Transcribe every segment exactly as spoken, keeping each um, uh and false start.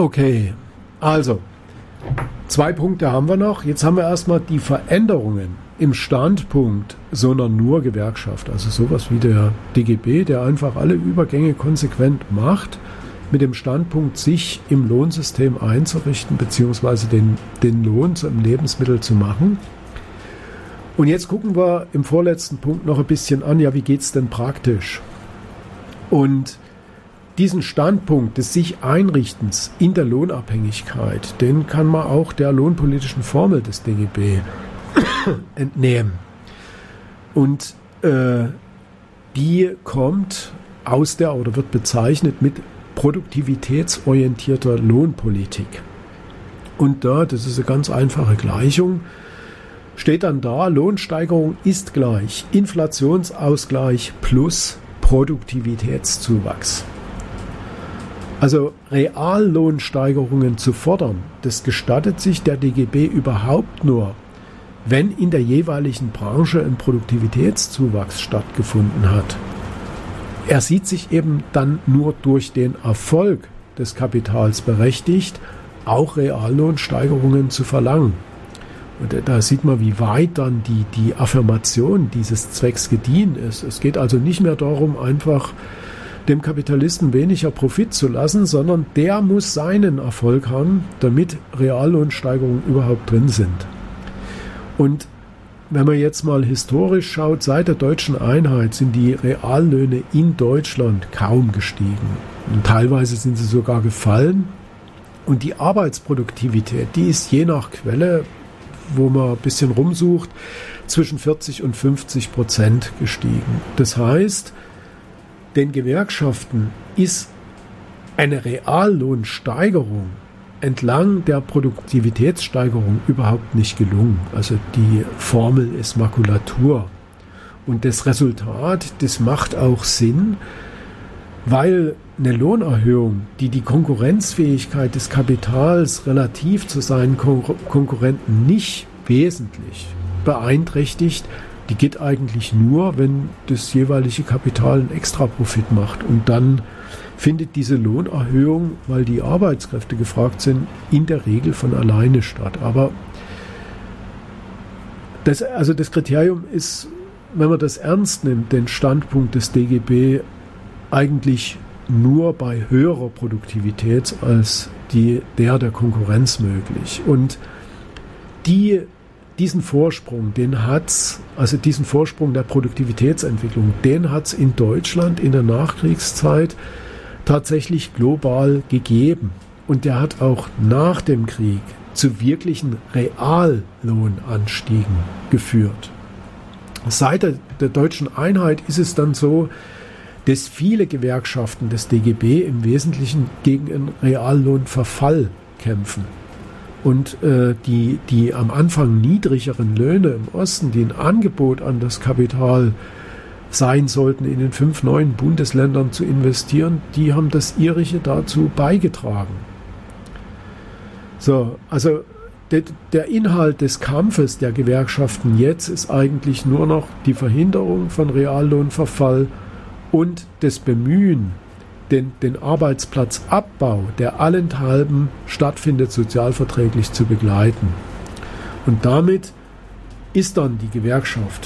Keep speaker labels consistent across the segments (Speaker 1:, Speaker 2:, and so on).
Speaker 1: Okay, also zwei Punkte haben wir noch. Jetzt haben wir erstmal die Veränderungen im Standpunkt so einer nur Gewerkschaft, also sowas wie der D G B, der einfach alle Übergänge konsequent macht, mit dem Standpunkt, sich im Lohnsystem einzurichten, beziehungsweise den, den Lohn zu einem Lebensmittel zu machen. Und jetzt gucken wir im vorletzten Punkt noch ein bisschen an, ja, wie geht es denn praktisch? Und diesen Standpunkt des sich Einrichtens in der Lohnabhängigkeit, den kann man auch der lohnpolitischen Formel des D G B entnehmen. Und äh, die kommt aus der oder wird bezeichnet mit produktivitätsorientierter Lohnpolitik. Und da, das ist eine ganz einfache Gleichung, steht dann da, Lohnsteigerung ist gleich Inflationsausgleich plus Produktivitätszuwachs. Also Reallohnsteigerungen zu fordern, das gestattet sich der D G B überhaupt nur, wenn in der jeweiligen Branche ein Produktivitätszuwachs stattgefunden hat. Er sieht sich eben dann nur durch den Erfolg des Kapitals berechtigt, auch Reallohnsteigerungen zu verlangen. Und da sieht man, wie weit dann die, die Affirmation dieses Zwecks gediehen ist. Es geht also nicht mehr darum, einfach dem Kapitalisten weniger Profit zu lassen, sondern der muss seinen Erfolg haben, damit Reallohnsteigerungen überhaupt drin sind. Und wenn man jetzt mal historisch schaut, seit der deutschen Einheit sind die Reallöhne in Deutschland kaum gestiegen. Und teilweise sind sie sogar gefallen. Und die Arbeitsproduktivität, die ist je nach Quelle, wo man ein bisschen rumsucht, zwischen vierzig und fünfzig Prozent gestiegen. Das heißt, den Gewerkschaften ist eine Reallohnsteigerung entlang der Produktivitätssteigerung überhaupt nicht gelungen. Also die Formel ist Makulatur. Und das Resultat, das macht auch Sinn, weil eine Lohnerhöhung, die die Konkurrenzfähigkeit des Kapitals relativ zu seinen Kon- Konkurrenten nicht wesentlich beeinträchtigt, die geht eigentlich nur, wenn das jeweilige Kapital einen Extraprofit macht. Und dann findet diese Lohnerhöhung, weil die Arbeitskräfte gefragt sind, in der Regel von alleine statt. Aber das, also das Kriterium ist, wenn man das ernst nimmt, den Standpunkt des D G B eigentlich nur bei höherer Produktivität als die, der der Konkurrenz möglich. Und die, diesen Vorsprung, den hat's, also diesen Vorsprung der Produktivitätsentwicklung, den hat es in Deutschland in der Nachkriegszeit tatsächlich global gegeben. Und der hat auch nach dem Krieg zu wirklichen Reallohnanstiegen geführt. Seit der, der deutschen Einheit ist es dann so, dass viele Gewerkschaften des D G B im Wesentlichen gegen einen Reallohnverfall kämpfen. Und äh, die, die am Anfang niedrigeren Löhne im Osten, die ein Angebot an das Kapital sein sollten, in den fünf neuen Bundesländern zu investieren, die haben das ihrige dazu beigetragen. So, also de, der Inhalt des Kampfes der Gewerkschaften jetzt ist eigentlich nur noch die Verhinderung von Reallohnverfall und das Bemühen, den, den Arbeitsplatzabbau, der allenthalben stattfindet, sozialverträglich zu begleiten. Und damit ist dann die Gewerkschaft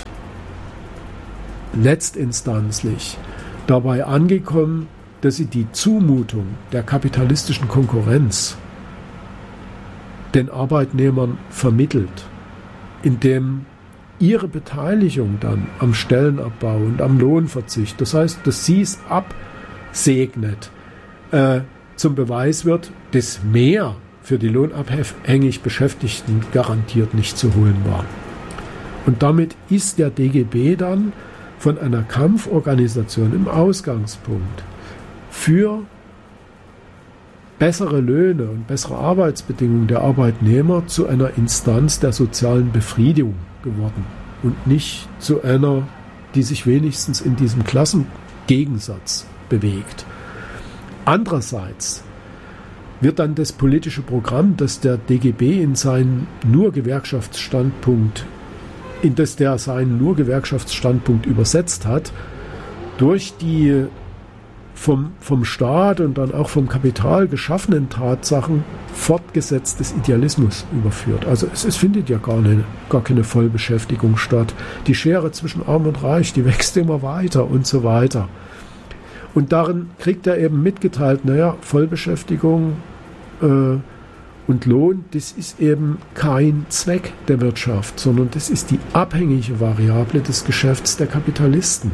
Speaker 1: letztinstanzlich dabei angekommen, dass sie die Zumutung der kapitalistischen Konkurrenz den Arbeitnehmern vermittelt, indem ihre Beteiligung dann am Stellenabbau und am Lohnverzicht, das heißt, dass sie es absegnet, äh, zum Beweis wird, dass mehr für die lohnabhängig Beschäftigten garantiert nicht zu holen war. Und damit ist der D G B dann von einer Kampforganisation im Ausgangspunkt für bessere Löhne und bessere Arbeitsbedingungen der Arbeitnehmer zu einer Instanz der sozialen Befriedigung geworden und nicht zu einer, die sich wenigstens in diesem Klassengegensatz bewegt. Andererseits wird dann das politische Programm, das der D G B in seinen nur Gewerkschaftsstandpunkt in das der seinen nur Gewerkschaftsstandpunkt übersetzt hat, durch die vom, vom Staat und dann auch vom Kapital geschaffenen Tatsachen fortgesetzt des Idealismus überführt. Also es, es findet ja gar, eine, gar keine Vollbeschäftigung statt. Die Schere zwischen Arm und Reich, die wächst immer weiter und so weiter. Und darin kriegt er eben mitgeteilt, naja, Vollbeschäftigung äh, und Lohn, das ist eben kein Zweck der Wirtschaft, sondern das ist die abhängige Variable des Geschäfts der Kapitalisten.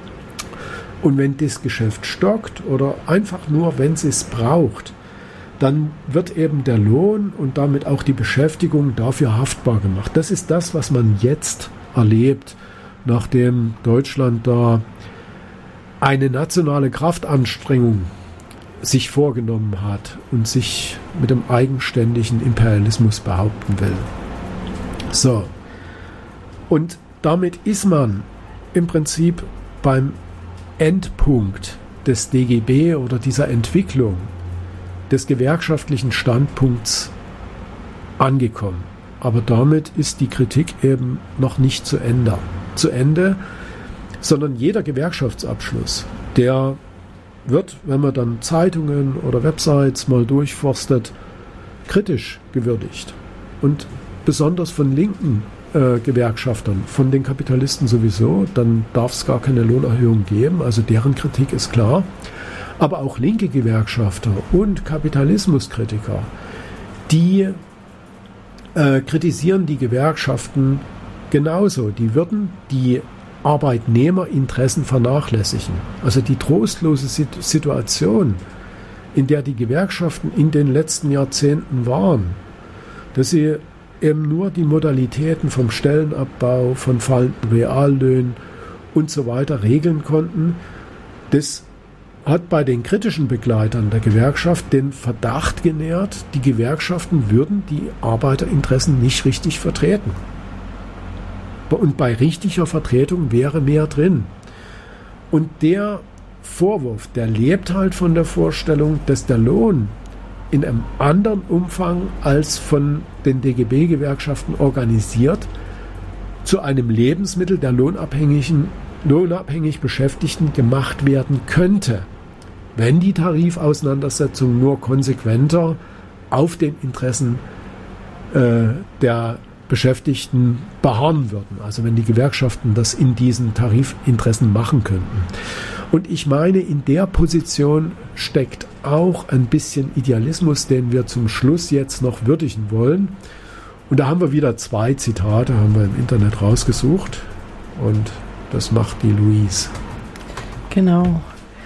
Speaker 1: Und wenn das Geschäft stockt oder einfach nur, wenn es es braucht, dann wird eben der Lohn und damit auch die Beschäftigung dafür haftbar gemacht. Das ist das, was man jetzt erlebt, nachdem Deutschland da eine nationale Kraftanstrengung sich vorgenommen hat und sich mit dem eigenständigen Imperialismus behaupten will. So. Und damit ist man im Prinzip beim Endpunkt des D G B oder dieser Entwicklung des gewerkschaftlichen Standpunkts angekommen. Aber damit ist die Kritik eben noch nicht zu Ende. Zu Ende, sondern jeder Gewerkschaftsabschluss, der wird, wenn man dann Zeitungen oder Websites mal durchforstet, kritisch gewürdigt. Und besonders von linken äh, Gewerkschaftern, von den Kapitalisten sowieso, dann darf es gar keine Lohnerhöhung geben, also deren Kritik ist klar. Aber auch linke Gewerkschafter und Kapitalismuskritiker, die äh, kritisieren die Gewerkschaften genauso. Die würden die Arbeitnehmerinteressen vernachlässigen. Also die trostlose Situation, in der die Gewerkschaften in den letzten Jahrzehnten waren, dass sie eben nur die Modalitäten vom Stellenabbau, von fallenden Reallöhnen und so weiter regeln konnten, das hat bei den kritischen Begleitern der Gewerkschaft den Verdacht genährt, die Gewerkschaften würden die Arbeiterinteressen nicht richtig vertreten. Und bei richtiger Vertretung wäre mehr drin. Und der Vorwurf, der lebt halt von der Vorstellung, dass der Lohn in einem anderen Umfang als von den D G B-Gewerkschaften organisiert zu einem Lebensmittel der lohnabhängigen, lohnabhängig Beschäftigten gemacht werden könnte, wenn die Tarifauseinandersetzung nur konsequenter auf den Interessen äh, der Beschäftigten beharren würden. Also wenn die Gewerkschaften das in diesen Tarifinteressen machen könnten. Und ich meine, in der Position steckt auch ein bisschen Idealismus, den wir zum Schluss jetzt noch würdigen wollen. Und da haben wir wieder zwei Zitate, haben wir im Internet rausgesucht. Und das macht die Louise.
Speaker 2: Genau.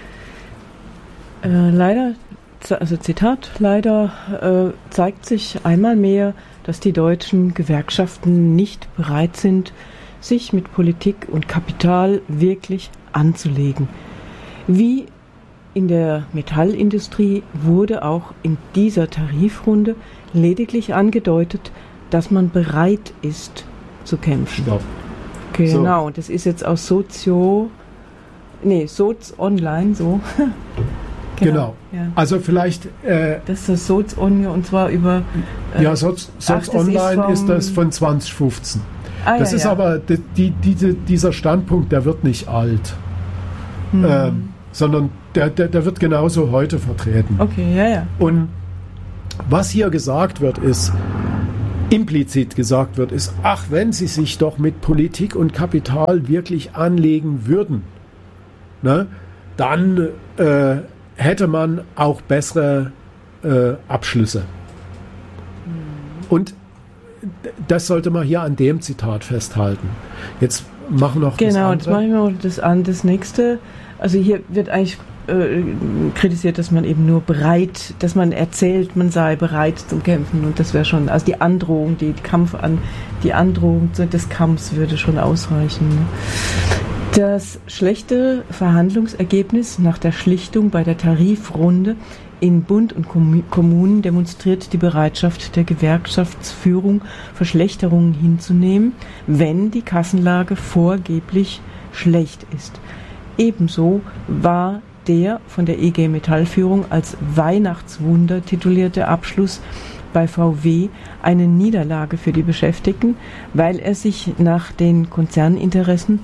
Speaker 2: Äh, leider, also Zitat, leider äh, zeigt sich einmal mehr, dass die deutschen Gewerkschaften nicht bereit sind, sich mit Politik und Kapital wirklich anzulegen. Wie in der Metallindustrie wurde auch in dieser Tarifrunde lediglich angedeutet, dass man bereit ist zu kämpfen.
Speaker 1: Stopp.
Speaker 2: Genau, so. Das ist jetzt aus Sozio, nee, Soz Online so.
Speaker 1: Genau. genau. Ja. Also vielleicht. Äh,
Speaker 2: das ist das Soz Online und zwar über.
Speaker 1: Äh, ja, Soz, Soz ach, Online ist, ist das von zwanzig fünfzehn. Ah, das ja, ist ja. aber die, die, diese, dieser Standpunkt, der wird nicht alt, hm. ähm, sondern der, der, der wird genauso heute vertreten.
Speaker 2: Okay, ja, ja.
Speaker 1: Und was hier gesagt wird, ist, implizit gesagt wird, ist, ach, wenn sie sich doch mit Politik und Kapital wirklich anlegen würden, ne, dann äh, hätte man auch bessere äh, Abschlüsse. Mhm. Und das sollte man hier an dem Zitat festhalten. Jetzt machen wir noch
Speaker 2: genau,
Speaker 1: das andere.
Speaker 2: Genau, jetzt machen wir noch das, an, das nächste. Also hier wird eigentlich äh, kritisiert, dass man eben nur bereit, dass man erzählt, man sei bereit zum Kämpfen und das wäre schon, also die Androhung, die Kampf an, die Androhung des Kampfs würde schon ausreichen. Ne? Das schlechte Verhandlungsergebnis nach der Schlichtung bei der Tarifrunde in Bund und Kommunen demonstriert die Bereitschaft der Gewerkschaftsführung, Verschlechterungen hinzunehmen, wenn die Kassenlage vorgeblich schlecht ist. Ebenso war der von der E G Metall-Führung als Weihnachtswunder titulierte Abschluss bei V W eine Niederlage für die Beschäftigten, weil er sich nach den Konzerninteressen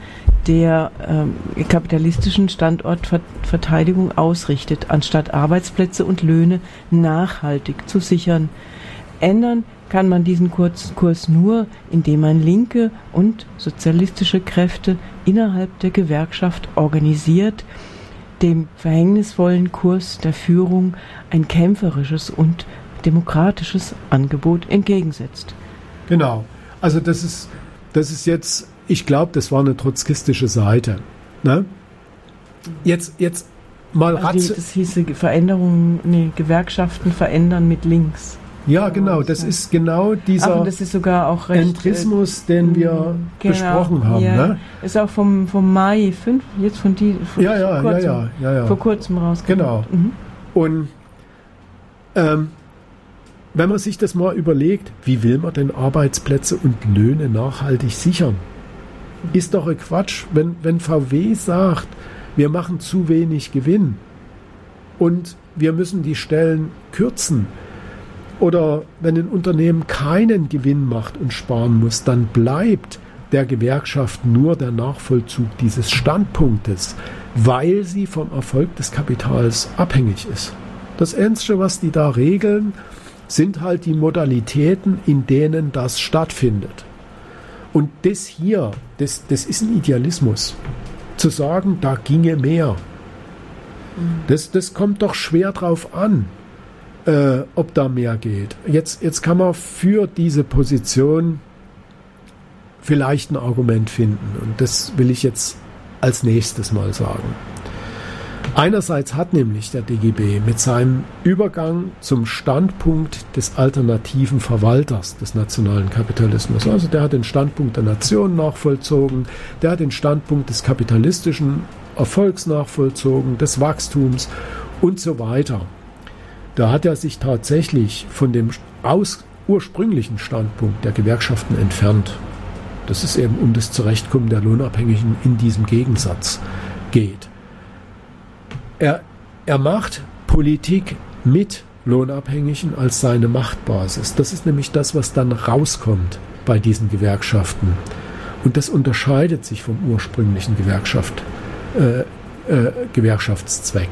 Speaker 2: der ähm, kapitalistischen Standortverteidigung ausrichtet, anstatt Arbeitsplätze und Löhne nachhaltig zu sichern. Ändern kann man diesen Kurs, Kurs nur, indem man linke und sozialistische Kräfte innerhalb der Gewerkschaft organisiert, dem verhängnisvollen Kurs der Führung ein kämpferisches und demokratisches Angebot entgegensetzt.
Speaker 1: Genau. Also das ist, das ist jetzt, ich glaube, das war eine trotzkistische Seite. Ne? Jetzt, jetzt mal
Speaker 2: also
Speaker 1: ratze.
Speaker 2: Die, das hieße Veränderungen, nee, Gewerkschaften verändern mit links.
Speaker 1: Ja, genau, das ja. ist genau dieser
Speaker 2: Ach, das ist sogar auch recht,
Speaker 1: Entrismus, den wir
Speaker 2: genau,
Speaker 1: besprochen haben.
Speaker 2: Ja.
Speaker 1: Ne?
Speaker 2: Ist auch vom, vom Mai fünf, jetzt von die von
Speaker 1: ja, ja,
Speaker 2: vor, kurzem,
Speaker 1: ja, ja, ja, ja.
Speaker 2: vor kurzem rausgekommen.
Speaker 1: Genau.
Speaker 2: Mhm.
Speaker 1: Und ähm, wenn man sich das mal überlegt, wie will man denn Arbeitsplätze und Löhne nachhaltig sichern? Ist doch ein Quatsch, wenn, wenn V W sagt, wir machen zu wenig Gewinn und wir müssen die Stellen kürzen. Oder wenn ein Unternehmen keinen Gewinn macht und sparen muss, dann bleibt der Gewerkschaft nur der Nachvollzug dieses Standpunktes, weil sie vom Erfolg des Kapitals abhängig ist. Das Einzige, was die da regeln, sind halt die Modalitäten, in denen das stattfindet. Und das hier, das, das ist ein Idealismus. Zu sagen, da ginge mehr. Das, das kommt doch schwer drauf an. Äh, ob da mehr geht. Jetzt, jetzt kann man für diese Position vielleicht ein Argument finden. Und das will ich jetzt als nächstes mal sagen. Einerseits hat nämlich der D G B mit seinem Übergang zum Standpunkt des alternativen Verwalters des nationalen Kapitalismus, also der hat den Standpunkt der Nation nachvollzogen, der hat den Standpunkt des kapitalistischen Erfolgs nachvollzogen, des Wachstums und so weiter. Da hat er sich tatsächlich von dem aus ursprünglichen Standpunkt der Gewerkschaften entfernt. Das ist eben um das Zurechtkommen der Lohnabhängigen in diesem Gegensatz geht. Er, er macht Politik mit Lohnabhängigen als seine Machtbasis. Das ist nämlich das, was dann rauskommt bei diesen Gewerkschaften. Und das unterscheidet sich vom ursprünglichen Gewerkschaft, äh, äh, Gewerkschaftszweck.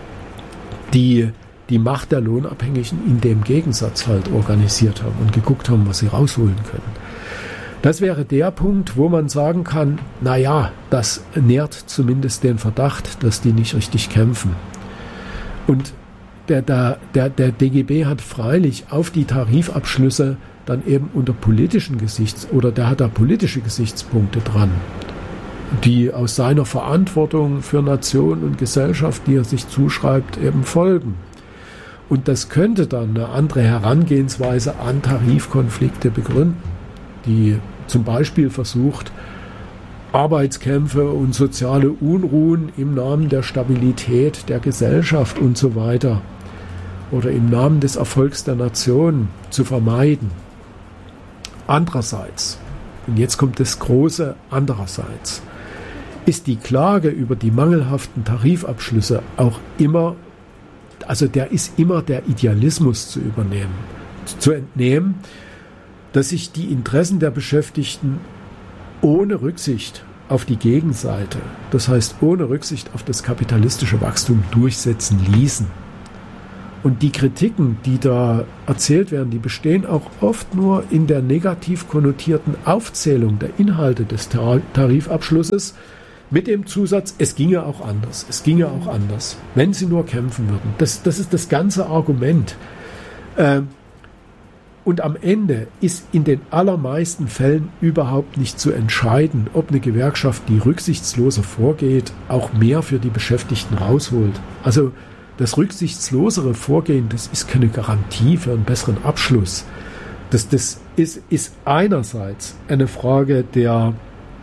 Speaker 1: Die die Macht der Lohnabhängigen in dem Gegensatz halt organisiert haben und geguckt haben, was sie rausholen können. Das wäre der Punkt, wo man sagen kann, naja, das nährt zumindest den Verdacht, dass die nicht richtig kämpfen. Und der, der, der, der D G B hat freilich auf die Tarifabschlüsse dann eben unter politischen Gesichts- oder der hat da politische Gesichtspunkte dran, die aus seiner Verantwortung für Nation und Gesellschaft, die er sich zuschreibt, eben folgen. Und das könnte dann eine andere Herangehensweise an Tarifkonflikte begründen, die zum Beispiel versucht, Arbeitskämpfe und soziale Unruhen im Namen der Stabilität der Gesellschaft und so weiter oder im Namen des Erfolgs der Nation zu vermeiden. Andererseits, und jetzt kommt das große Andererseits, ist die Klage über die mangelhaften Tarifabschlüsse auch immer Also der ist immer der Idealismus zu übernehmen, zu entnehmen, dass sich die Interessen der Beschäftigten ohne Rücksicht auf die Gegenseite, das heißt ohne Rücksicht auf das kapitalistische Wachstum durchsetzen ließen. Und die Kritiken, die da erzählt werden, die bestehen auch oft nur in der negativ konnotierten Aufzählung der Inhalte des Tarifabschlusses, mit dem Zusatz, es ginge auch anders, es ginge auch anders, wenn sie nur kämpfen würden. Das, das ist das ganze Argument. Ähm, und am Ende ist in den allermeisten Fällen überhaupt nicht zu entscheiden, ob eine Gewerkschaft, die rücksichtsloser vorgeht, auch mehr für die Beschäftigten rausholt. Also das rücksichtslosere Vorgehen, das ist keine Garantie für einen besseren Abschluss. Das, das ist, ist einerseits eine Frage der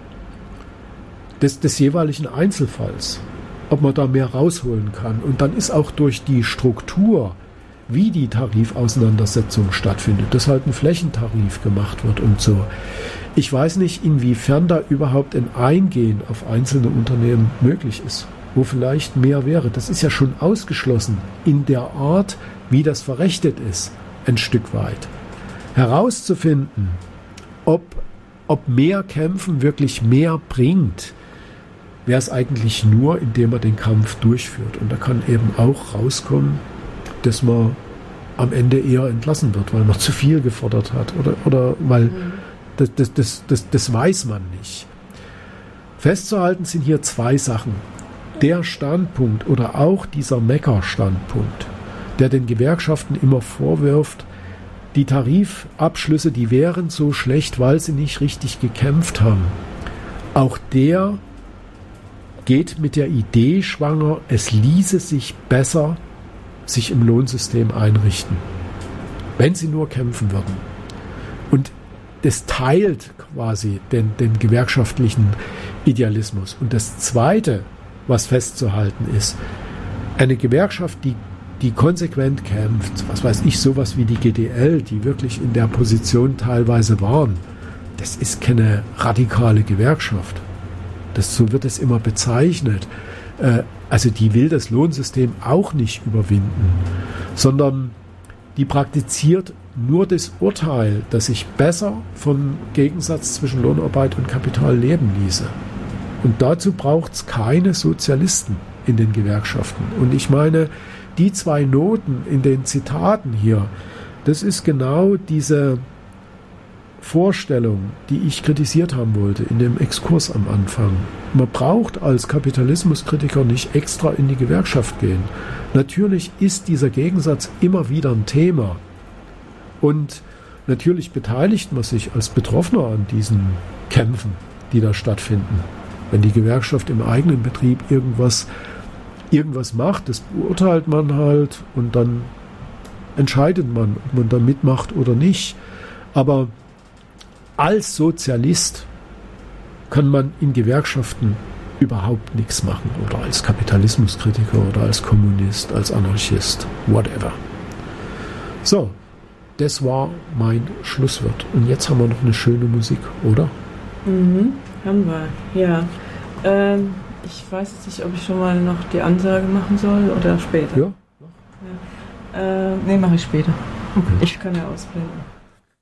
Speaker 1: Des, des jeweiligen Einzelfalls, ob man da mehr rausholen kann. Und dann ist auch durch die Struktur, wie die Tarifauseinandersetzung stattfindet, dass halt ein Flächentarif gemacht wird und so. Ich weiß nicht, inwiefern da überhaupt ein Eingehen auf einzelne Unternehmen möglich ist, wo vielleicht mehr wäre. Das ist ja schon ausgeschlossen in der Art, wie das verrechnet ist, ein Stück weit. Herauszufinden, ob, ob mehr Kämpfen wirklich mehr bringt, wäre es eigentlich nur, indem man den Kampf durchführt. Und da kann eben auch rauskommen, dass man am Ende eher entlassen wird, weil man zu viel gefordert hat oder, oder weil mhm. das, das, das, das, das weiß man nicht. Festzuhalten sind hier zwei Sachen. Der Standpunkt oder auch dieser Mecker-Standpunkt, der den Gewerkschaften immer vorwirft, die Tarifabschlüsse, die wären so schlecht, weil sie nicht richtig gekämpft haben. Auch der geht mit der Idee schwanger, es ließe sich besser sich im Lohnsystem einrichten, wenn sie nur kämpfen würden. Und das teilt quasi den, den gewerkschaftlichen Idealismus. Und das Zweite, was festzuhalten ist, eine Gewerkschaft, die, die konsequent kämpft, was weiß ich, sowas wie die G D L, die wirklich in der Position teilweise waren, das ist keine radikale Gewerkschaft. Das, so wird es immer bezeichnet. Äh, also die will das Lohnsystem auch nicht überwinden, sondern die praktiziert nur das Urteil, dass sich besser vom Gegensatz zwischen Lohnarbeit und Kapital leben ließe. Und dazu braucht es keine Sozialisten in den Gewerkschaften. Und ich meine, die zwei Noten in den Zitaten hier, das ist genau diese Vorstellung, die ich kritisiert haben wollte in dem Exkurs am Anfang. Man braucht als Kapitalismuskritiker nicht extra in die Gewerkschaft gehen. Natürlich ist dieser Gegensatz immer wieder ein Thema. Und natürlich beteiligt man sich als Betroffener an diesen Kämpfen, die da stattfinden. Wenn die Gewerkschaft im eigenen Betrieb irgendwas, irgendwas macht, das beurteilt man halt und dann entscheidet man, ob man da mitmacht oder nicht. Aber als Sozialist kann man in Gewerkschaften überhaupt nichts machen oder als Kapitalismuskritiker oder als Kommunist, als Anarchist, whatever. So, das war mein Schlusswort. Und jetzt haben wir noch eine schöne Musik, oder?
Speaker 2: Mhm, haben wir, ja. Ähm, ich weiß jetzt nicht, ob ich schon mal noch die Ansage machen soll oder später.
Speaker 1: Ja.
Speaker 2: ja. Äh, nee, mache ich später. Okay. Ich kann ja ausblenden.